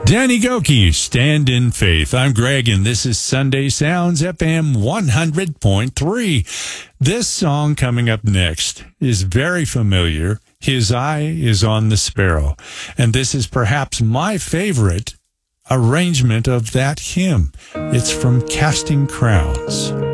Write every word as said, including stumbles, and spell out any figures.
Danny Gokey, Stand in Faith. I'm Greg, and this is Sunday Sounds F M one hundred point three. This song coming up next is very familiar. His Eye is on the Sparrow. And this is perhaps my favorite arrangement of that hymn. It's from Casting Crowns.